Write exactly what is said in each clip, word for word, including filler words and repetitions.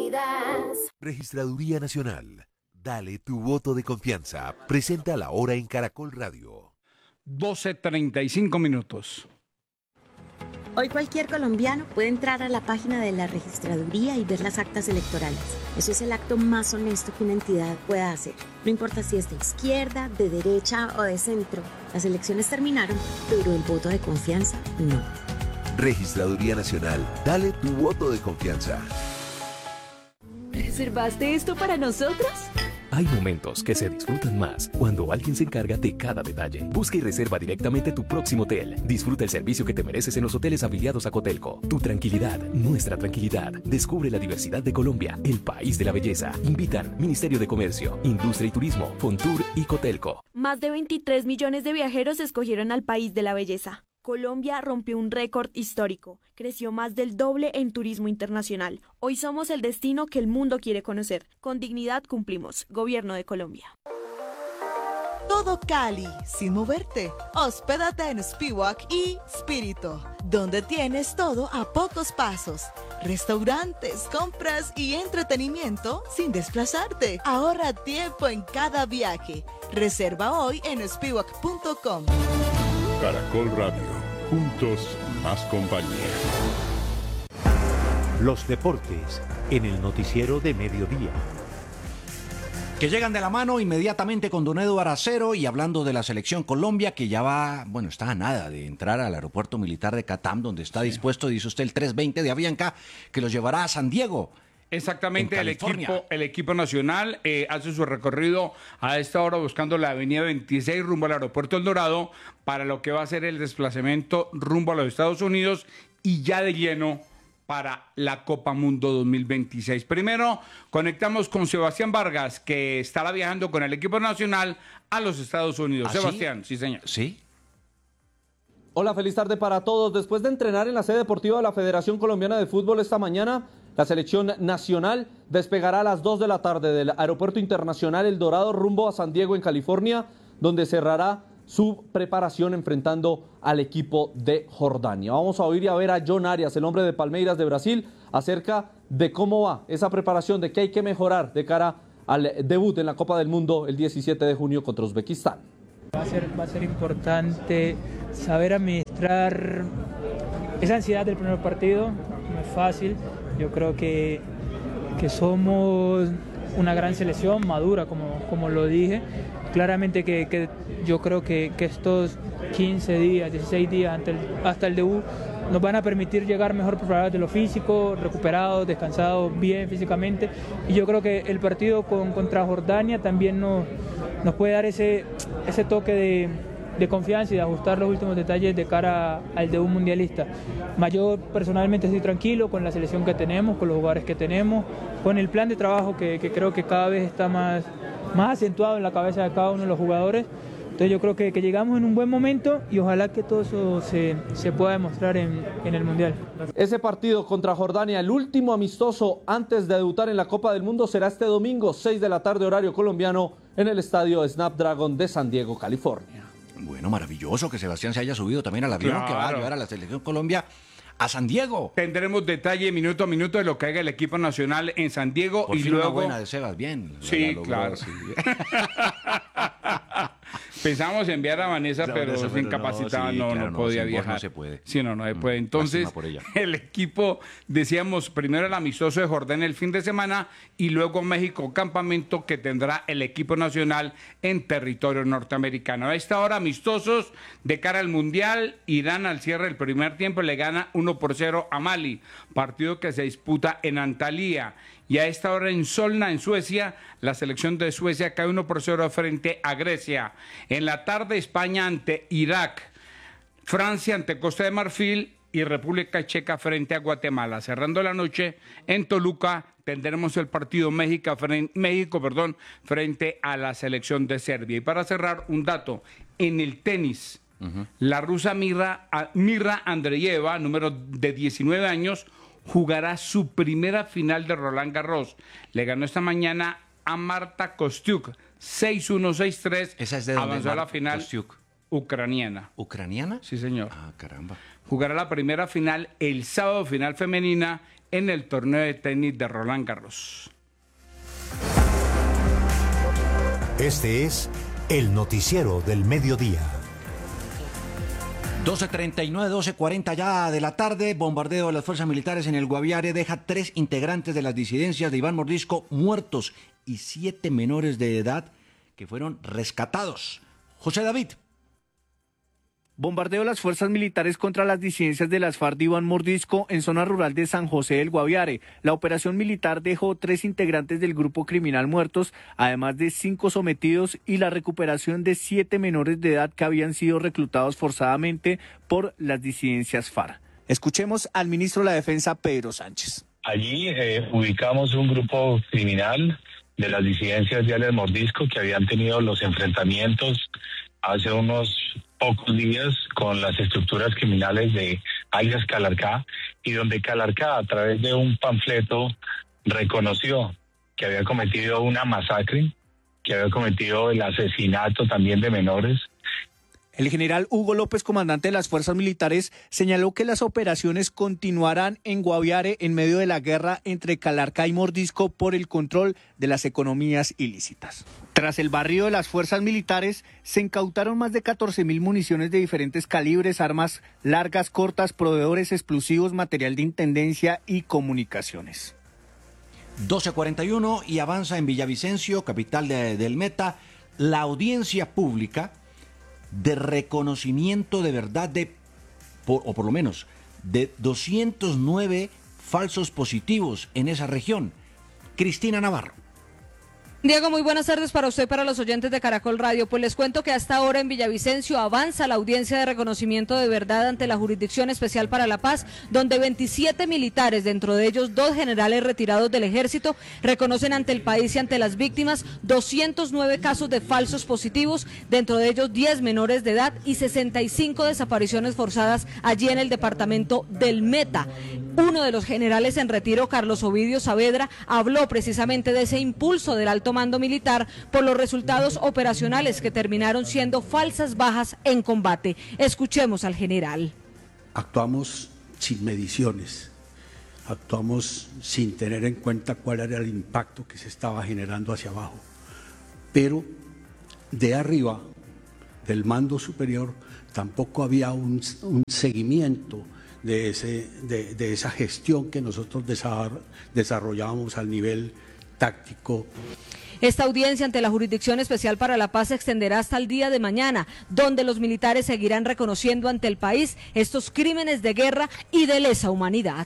Unidas. Registraduría Nacional. Dale tu voto de confianza. Presenta la hora en Caracol Radio. doce treinta y cinco minutos. Hoy cualquier colombiano puede entrar a la página de la registraduría y ver las actas electorales. Eso es el acto más honesto que una entidad pueda hacer. No importa si es de izquierda, de derecha o de centro. Las elecciones terminaron, pero el voto de confianza no. Registraduría Nacional. Dale tu voto de confianza. ¿Reservaste esto para nosotros? Hay momentos que se disfrutan más cuando alguien se encarga de cada detalle. Busca y reserva directamente tu próximo hotel. Disfruta el servicio que te mereces en los hoteles afiliados a Cotelco. Tu tranquilidad, nuestra tranquilidad. Descubre la diversidad de Colombia, el país de la belleza. Invitan Ministerio de Comercio, Industria y Turismo, Fontur y Cotelco. Más de veintitrés millones de viajeros escogieron al país de la belleza. Colombia rompió un récord histórico, creció más del doble en turismo internacional. Hoy somos el destino que el mundo quiere conocer. Con dignidad cumplimos. Gobierno de Colombia. Todo Cali, sin moverte. Hospédate en Spiwak y Spirito, donde tienes todo a pocos pasos. Restaurantes, compras y entretenimiento sin desplazarte. Ahorra tiempo en cada viaje. Reserva hoy en spiwak punto com. Caracol Radio, juntos más compañía. Los deportes en el noticiero de mediodía. Que llegan de la mano inmediatamente con don Eduardo Acero y hablando de la selección Colombia que ya va, bueno, está a nada de entrar al aeropuerto militar de Catam, donde está sí. dispuesto, dice usted, el trescientos veinte de Avianca, que los llevará a San Diego. Exactamente, el equipo, el equipo nacional eh, hace su recorrido a esta hora buscando la avenida veintiséis rumbo al aeropuerto El Dorado para lo que va a ser el desplazamiento rumbo a los Estados Unidos y ya de lleno para la Copa Mundo dos mil veintiséis. Primero, conectamos con Sebastián Vargas, que estará viajando con el equipo nacional a los Estados Unidos. ¿Ah, Sebastián, sí? sí señor. Sí. Hola, feliz tarde para todos. Después de entrenar en la sede deportiva de la Federación Colombiana de Fútbol esta mañana, la selección nacional despegará a las dos de la tarde del Aeropuerto Internacional El Dorado rumbo a San Diego, en California, donde cerrará su preparación enfrentando al equipo de Jordania. Vamos a oír y a ver a John Arias, el hombre de Palmeiras de Brasil, acerca de cómo va esa preparación, de qué hay que mejorar de cara al debut en la Copa del Mundo el diecisiete de junio contra Uzbekistán. Va a ser, va a ser importante saber administrar esa ansiedad del primer partido, no es fácil. Yo creo que, que somos una gran selección, madura, como, como lo dije. Claramente que, que yo creo que, que estos quince días, dieciséis días hasta el, hasta el debut nos van a permitir llegar mejor preparados de lo físico, recuperados, descansados bien físicamente. Y yo creo que el partido con, contra Jordania también nos, nos puede dar ese, ese toque de, de confianza y de ajustar los últimos detalles de cara al debut mundialista. Yo personalmente estoy tranquilo con la selección que tenemos, con los jugadores que tenemos, con el plan de trabajo que, que creo que cada vez está más, más acentuado en la cabeza de cada uno de los jugadores. Entonces yo creo que, que llegamos en un buen momento y ojalá que todo eso se, se pueda demostrar en, en el Mundial. Ese partido contra Jordania, el último amistoso antes de debutar en la Copa del Mundo, será este domingo, seis de la tarde, horario colombiano, en el estadio Snapdragon de San Diego, California. Bueno, maravilloso que Sebastián se haya subido también al avión, claro, que va a llevar a la selección Colombia a San Diego. Tendremos detalle minuto a minuto de lo que haga el equipo nacional en San Diego. Por y fin luego una buena de Sebas, bien. Sí, claro. Sí. Pensamos enviar a Vanessa, no, pero es incapacitada, no, sí, no, claro, no podía no, viajar. No se puede. Sí, no, no se puede. Entonces, el equipo, decíamos, primero el amistoso de Jordania el fin de semana y luego México, campamento que tendrá el equipo nacional en territorio norteamericano. A esta hora, amistosos de cara al Mundial. Irán al cierre del primer tiempo le gana uno por cero a Mali, partido que se disputa en Antalya. Y a esta hora en Solna, en Suecia, la selección de Suecia cae uno por cero frente a Grecia. En la tarde, España ante Irak, Francia ante Costa de Marfil y República Checa frente a Guatemala. Cerrando la noche, en Toluca tendremos el partido México, frente, México perdón, frente a la selección de Serbia. Y para cerrar, un dato, en el tenis, uh-huh. la rusa Mirra, Mirra Andreeva, número de diecinueve años, jugará su primera final de Roland Garros. Le ganó esta mañana a Marta Kostyuk, seis uno, seis tres. Esa es de avanzó a la final Kostyuk. Ucraniana. ¿Ucraniana? Sí, señor. Ah, caramba. Jugará la primera final el sábado, final femenina en el torneo de tenis de Roland Garros. Este es el noticiero del mediodía. doce treinta y nueve, doce cuarenta ya de la tarde, bombardeo de las fuerzas militares en el Guaviare deja tres integrantes de las disidencias de Iván Mordisco muertos y siete menores de edad que fueron rescatados. José David. Bombardeo de las fuerzas militares contra las disidencias de las FARC de Iván Mordisco en zona rural de San José del Guaviare. La operación militar dejó tres integrantes del grupo criminal muertos, además de cinco sometidos y la recuperación de siete menores de edad que habían sido reclutados forzadamente por las disidencias FARC. Escuchemos al ministro de la Defensa, Pedro Sánchez. Allí eh, ubicamos un grupo criminal de las disidencias de alias Mordisco que habían tenido los enfrentamientos hace unos pocos días con las estructuras criminales de alias Calarcá, y donde Calarcá, a través de un panfleto, reconoció que había cometido una masacre, que había cometido el asesinato también de menores. El general Hugo López, comandante de las fuerzas militares, señaló que las operaciones continuarán en Guaviare en medio de la guerra entre Calarcá y Mordisco por el control de las economías ilícitas. Tras el barrido de las fuerzas militares, se incautaron más de catorce mil municiones de diferentes calibres, armas largas, cortas, proveedores explosivos, material de intendencia y comunicaciones. doce cuarenta y uno y avanza en Villavicencio, capital de, del Meta, la audiencia pública de reconocimiento de verdad de, por, o por lo menos, de doscientos nueve falsos positivos en esa región. Cristina Navarro. Diego, muy buenas tardes para usted y para los oyentes de Caracol Radio. Pues les cuento que hasta ahora en Villavicencio avanza la audiencia de reconocimiento de verdad ante la Jurisdicción Especial para la Paz, donde veintisiete militares, dentro de ellos dos generales retirados del ejército, reconocen ante el país y ante las víctimas doscientos nueve casos de falsos positivos, dentro de ellos diez menores de edad y sesenta y cinco desapariciones forzadas allí en el departamento del Meta. Uno de los generales en retiro, Carlos Ovidio Saavedra, habló precisamente de ese impulso del alto mando militar por los resultados operacionales que terminaron siendo falsas bajas en combate. Escuchemos al general. Actuamos sin mediciones, actuamos sin tener en cuenta cuál era el impacto que se estaba generando hacia abajo, pero de arriba, del mando superior, tampoco había un, un seguimiento de, ese, de, de esa gestión que nosotros desarrollábamos al nivel táctico. Esta audiencia ante la Jurisdicción Especial para la Paz se extenderá hasta el día de mañana, donde los militares seguirán reconociendo ante el país estos crímenes de guerra y de lesa humanidad.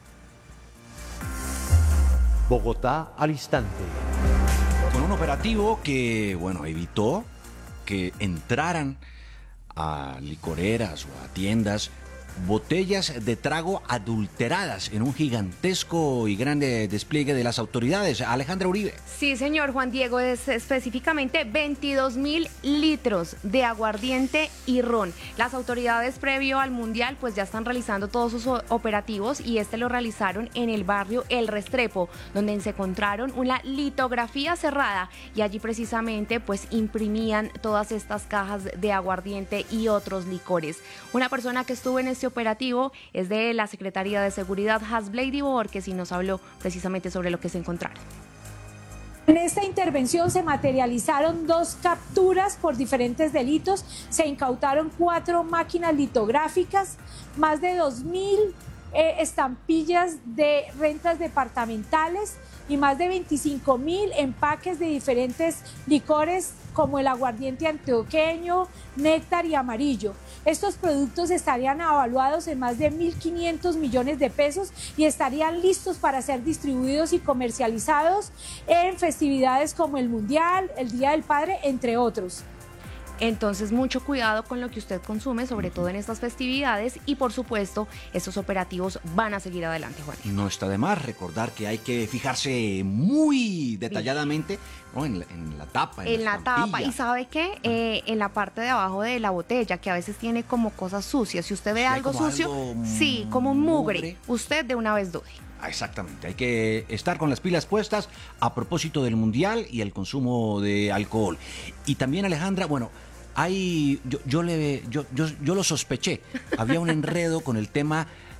Bogotá al instante. Con un operativo que, bueno, evitó que entraran a licoreras o a tiendas botellas de trago adulteradas en un gigantesco y grande despliegue de las autoridades. Alejandra Uribe. Sí, señor Juan Diego, es específicamente veintidós mil litros de aguardiente y ron. Las autoridades previo al Mundial pues ya están realizando todos sus operativos y este lo realizaron en el barrio El Restrepo, donde se encontraron una litografía cerrada y allí precisamente pues imprimían todas estas cajas de aguardiente y otros licores. Una persona que estuvo en este operativo es de la Secretaría de Seguridad, Hasblady Borges, y nos habló precisamente sobre lo que se encontraron. En esta intervención se materializaron dos capturas por diferentes delitos, se incautaron cuatro máquinas litográficas, más de dos mil eh, estampillas de rentas departamentales y más de veinticinco mil empaques de diferentes licores como el aguardiente antioqueño, néctar y amarillo. Estos productos estarían avaluados en más de mil quinientos millones de pesos y estarían listos para ser distribuidos y comercializados en festividades como el Mundial, el Día del Padre, entre otros. Entonces, mucho cuidado con lo que usted consume, sobre todo en estas festividades, y por supuesto, estos operativos van a seguir adelante, Juan. No está de más recordar que hay que fijarse muy detalladamente, ¿no? en, la, en la tapa, en, en la, la tapa, y ¿sabe qué? Eh, en la parte de abajo de la botella, que a veces tiene como cosas sucias. Si usted ve sí, algo sucio, algo sí, como mugre, mugre, usted de una vez dude. Exactamente, hay que estar con las pilas puestas a propósito del Mundial y el consumo de alcohol. Y también, Alejandra, bueno, hay yo, yo le yo, yo yo lo sospeché, había un enredo con el tema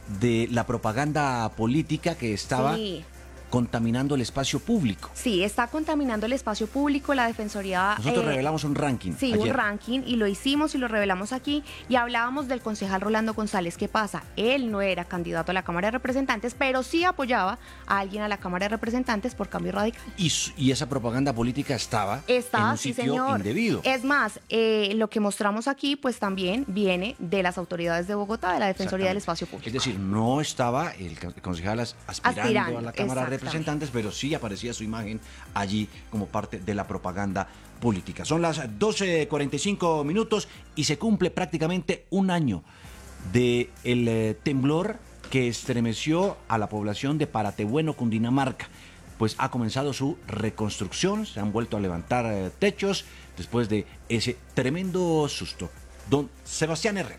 de la propaganda política que estaba Sí. contaminando el espacio público. Sí, está contaminando el espacio público, la Defensoría... Nosotros eh, revelamos un ranking Sí, ayer. un ranking, y lo hicimos y lo revelamos aquí, y hablábamos del concejal Rolando González. ¿Qué pasa? Él no era candidato a la Cámara de Representantes, pero sí apoyaba a alguien a la Cámara de Representantes por Cambio Radical. Y, su- y esa propaganda política estaba Está, en un sí, sitio señor. indebido. Es más, eh, lo que mostramos aquí, pues también viene de las autoridades de Bogotá, de la Defensoría del Espacio Público. Es decir, no estaba el ca- concejal as- aspirando, Aspirando, a la Cámara de exactamente. Representantes, pero sí aparecía su imagen allí como parte de la propaganda política. Son las doce cuarenta y cinco minutos y se cumple prácticamente un año del eh, temblor que estremeció a la población de Paratebueno, Cundinamarca. Pues ha comenzado su reconstrucción, se han vuelto a levantar eh, techos después de ese tremendo susto. Don Sebastián Herrera.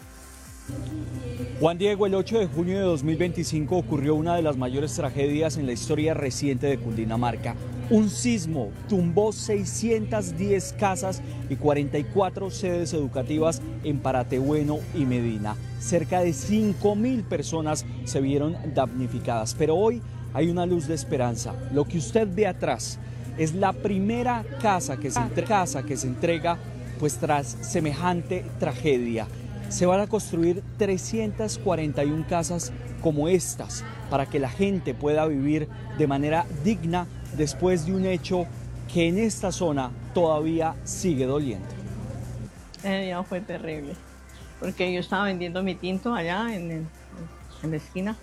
Juan Diego, el ocho de junio de dos mil veinticinco ocurrió una de las mayores tragedias en la historia reciente de Cundinamarca. Un sismo tumbó seiscientas diez casas y cuarenta y cuatro sedes educativas en Paratebueno y Medina. Cerca de cinco mil personas se vieron damnificadas, pero hoy hay una luz de esperanza. Lo que usted ve atrás es la primera casa que se, entre- casa que se entrega pues tras semejante tragedia. Se van a construir trescientas cuarenta y una casas como estas para que la gente pueda vivir de manera digna después de un hecho que en esta zona todavía sigue doliendo. Ese día fue terrible, porque yo estaba vendiendo mi tinto allá en, el- en la esquina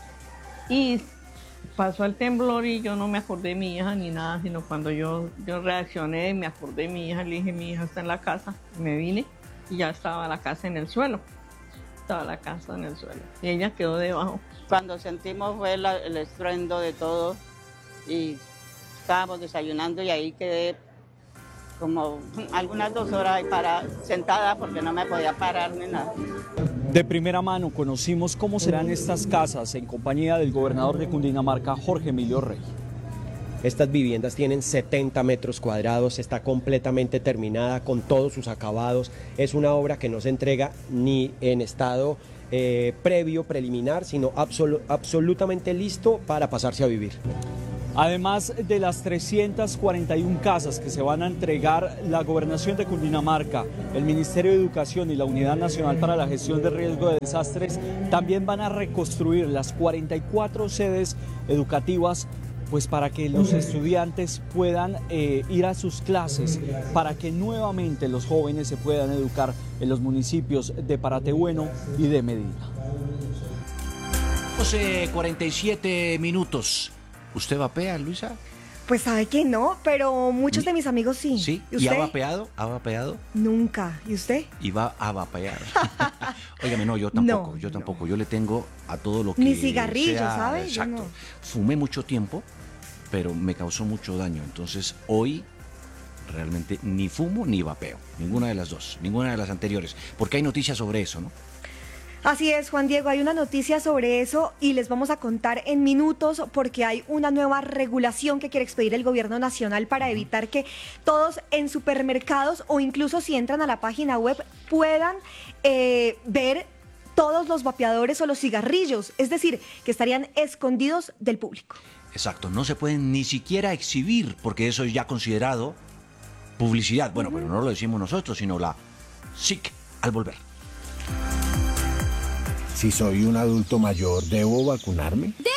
y pasó el temblor y yo no me acordé de mi hija ni nada, sino cuando yo, yo reaccioné, me acordé de mi hija, le dije, mi hija está en la casa, me vine y ya estaba la casa en el suelo, estaba la casa en el suelo y ella quedó debajo. Cuando sentimos fue la- el estruendo de todo y estábamos desayunando y ahí quedé como algunas dos horas ahí para, sentada porque no me podía parar ni nada. De primera mano conocimos cómo serán estas casas en compañía del gobernador de Cundinamarca, Jorge Emilio Rey. Estas viviendas tienen setenta metros cuadrados, está completamente terminada con todos sus acabados. Es una obra que no se entrega ni en estado eh, previo, preliminar, sino absolu- absolutamente listo para pasarse a vivir. Además de las trescientas cuarenta y una casas que se van a entregar, la Gobernación de Cundinamarca, el Ministerio de Educación y la Unidad Nacional para la Gestión de Riesgo de Desastres también van a reconstruir las cuarenta y cuatro sedes educativas, pues para que los estudiantes puedan eh, ir a sus clases, para que nuevamente los jóvenes se puedan educar en los municipios de Paratebueno y de Medina. doce cuarenta y siete minutos. ¿Usted vapea, Luisa? Pues sabe que no, pero muchos de mis amigos sí. Sí. ¿Y ¿Y ha usted? vapeado? ¿Ha vapeado? Nunca. ¿Y usted? Y va a vapear. Óigame, no, yo tampoco, No, yo tampoco. Yo le tengo a todo lo que Ni cigarrillos, sea- ¿sabe? Yo Exacto. no. Fumé mucho tiempo, pero me causó mucho daño. Entonces, hoy realmente ni fumo ni vapeo. Ninguna de las dos, ninguna de las anteriores. Porque hay noticias sobre eso, ¿no? Así es, Juan Diego, hay una noticia sobre eso y les vamos a contar en minutos porque hay una nueva regulación que quiere expedir el gobierno nacional para evitar que todos en supermercados o incluso si entran a la página web puedan eh, ver todos los vapeadores o los cigarrillos, es decir, que estarían escondidos del público. Exacto, no se pueden ni siquiera exhibir porque eso es ya considerado publicidad. Bueno, pero no lo decimos nosotros, sino la S I C al volver. Si soy un adulto mayor, ¿debo vacunarme? ¡Debe